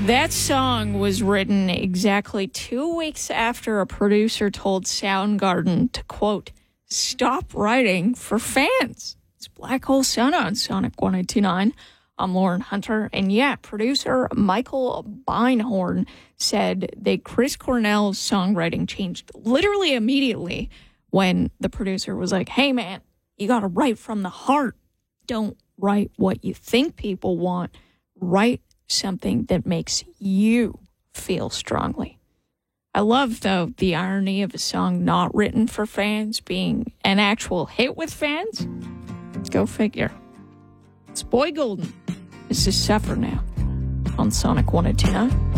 That song was written exactly 2 weeks after a producer told Soundgarden to, quote, stop writing for fans. It's Black Hole Sun on Sonic 102.9. I'm Lauren Hunter. And yeah, producer Michael Beinhorn said that Chris Cornell's songwriting changed literally immediately when the producer was like, hey, man, you got to write from the heart. Don't write what you think people want. Write something that makes you feel strongly. I love, though, the irony of a song not written for fans being an actual hit with fans. Go figure. It's Boy Golden. This is Suffer Now on Sonic 102.9.